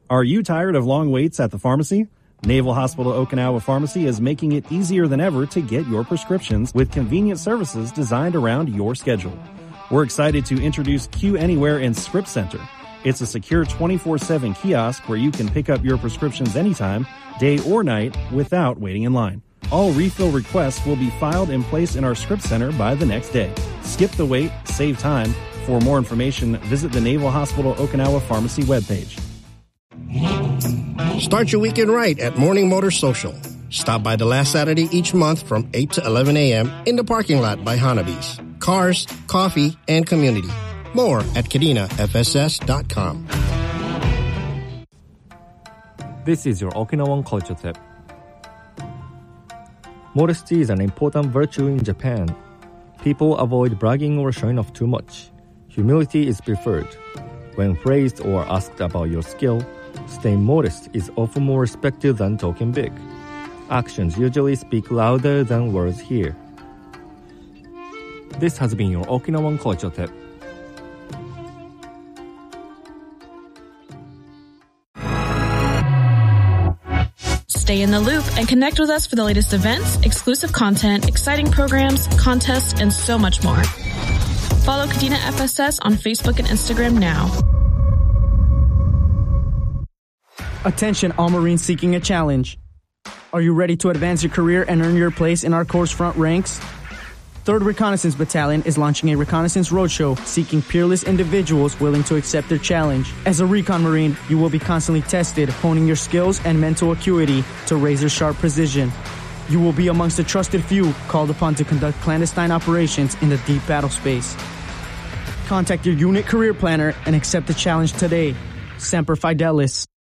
Are you tired of long waits at the pharmacy? Naval Hospital Okinawa Pharmacy is making it easier than ever to get your prescriptions with convenient services designed around your schedule. We're excited to introduce Q Anywhere in Script Center. It's a secure 24/7 kiosk where you can pick up your prescriptions anytime, day or night, without waiting in line. All refill requests will be filed and placed in our script center by the next day. Skip the wait, save time. For more information, visit the Naval Hospital Okinawa Pharmacy webpage. Start your weekend right at Morning Motor Social. Stop by the last Saturday each month from 8 to 11 a.m. in the parking lot by Hanabi's. Cars, coffee, and community. More at KadinaFSS.com. This is your Okinawan Culture Tip. Modesty is an important virtue in Japan. People avoid bragging or showing off too much. Humility is preferred. When praised or asked about your skill, staying modest is often more respected than talking big. Actions usually speak louder than words here. This has been your Okinawan Culture Tip. Stay in the loop and connect with us for the latest events, exclusive content, exciting programs, contests, and so much more. Follow Kadina FSS on Facebook and Instagram now. Attention, all Marines seeking a challenge. Are you ready to advance your career and earn your place in our Corps' front ranks? 3rd Reconnaissance Battalion is launching a reconnaissance roadshow seeking peerless individuals willing to accept their challenge. As a recon Marine, you will be constantly tested, honing your skills and mental acuity to razor-sharp precision. You will be amongst the trusted few called upon to conduct clandestine operations in the deep battle space. Contact your unit career planner and accept the challenge today. Semper Fidelis.